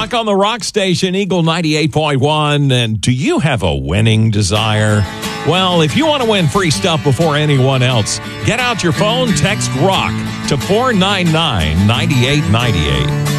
Rock on the Rock Station, Eagle 98.1. And do you have a winning desire? Well, if you want to win free stuff before anyone else, get out your phone, text ROCK to 499-9898.